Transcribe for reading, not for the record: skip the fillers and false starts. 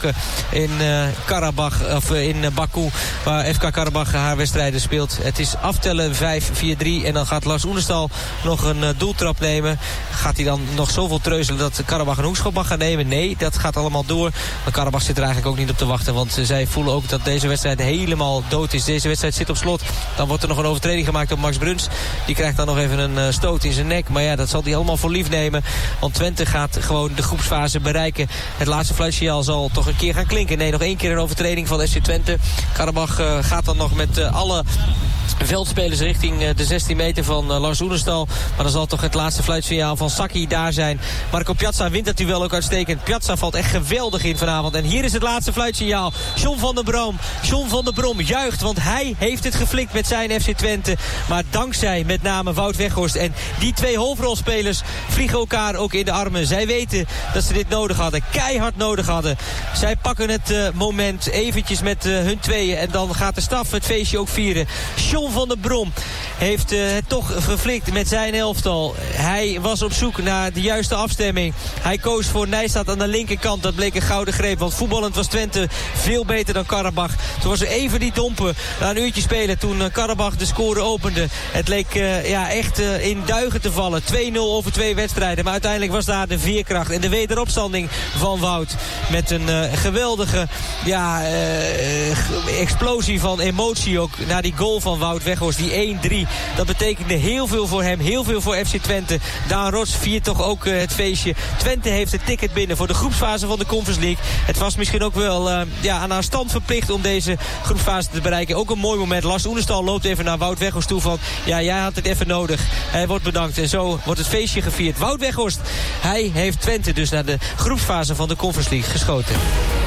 pakken in Karabach, of in Baku, waar FK Karabach haar wedstrijden speelt. Het is aftellen 5-4-3 en dan gaat Lars Oenerstal nog een doeltrap nemen. Gaat hij dan nog zoveel treuzelen dat Karabach een hoekschop mag gaan nemen? Nee, dat gaat allemaal door. Maar Karabach zit er eigenlijk ook niet op te wachten, want zij voelen ook dat deze wedstrijd helemaal dood is. Deze wedstrijd zit op slot. Dan wordt er nog een overtreding gemaakt op Max Bruns. Die krijgt dan nog even een stoot in zijn nek. Maar ja, dat zal hij allemaal voor lief nemen. Want Twente gaat gewoon de groepsfase bereiken. Het laatste fluitsignaal zal toch een keer gaan klinken. Nee, nog één keer een overtreding van FC Twente. Karabach gaat dan nog met alle veldspelers richting de 16 meter van Lars Oenerstal. Maar dan zal toch het laatste fluitsignaal van Saki daar zijn. Marco Piazza wint dat duel ook uitstekend. Piazza valt echt geweldig in vanavond. En hier is het laatste fluitsignaal. John van der Brom juicht, want hij heeft het geflikt met zijn FC Twente. Maar dankzij met name Wout Weghorst. En die twee hoofdrolspelers vliegen elkaar ook in de armen. Zij weten dat ze dit nodig hadden. Keihard nodig hadden. Zij pakken het moment eventjes met hun tweeën. En dan gaat de staf het feestje ook vieren. John van der Brom heeft het toch geflikt met zijn elftal. Hij was op zoek naar de juiste afstemming. Hij koos voor Nijstad aan de linkerkant. Dat bleek een gouden greep, want voetballend was Twente veel beter dan Karabach. Toen was er even die dompen na een uurtje spelen toen Karabach de score opende. Het leek echt in duigen te vallen. 2-0 over 2 wedstrijden. Maar uiteindelijk was daar de veerkracht en de wederopstanding van Wout. Met een geweldige explosie van emotie ook naar die goal van Wout Weghorst. Die 1-3. Dat betekende heel veel voor hem. Heel veel voor FC Twente. Daan Rots viert toch ook het feestje. Twente heeft het ticket binnen voor de groepsfase van de Conference League. Het was misschien ook wel aan haar stand verplicht om deze groepsfase te bereiken. Ook een mooi moment. Lars Oenerstal loopt even naar Wout Weghorst toe van jij had het even nodig. Hij wordt bedankt en zo wordt het feestje gevierd. Wout Weghorst, hij heeft Twente dus naar de groepsfase van de Conference League geschoten.